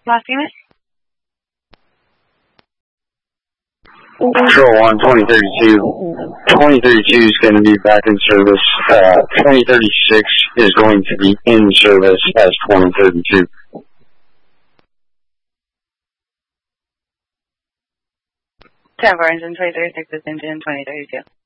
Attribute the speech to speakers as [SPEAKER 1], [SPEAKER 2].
[SPEAKER 1] Last unit?
[SPEAKER 2] Control 1, 2032. 2032 is going to be back in service. 2036 is going to be in service as 2032.
[SPEAKER 1] Tower engine 2036 is engine 2032.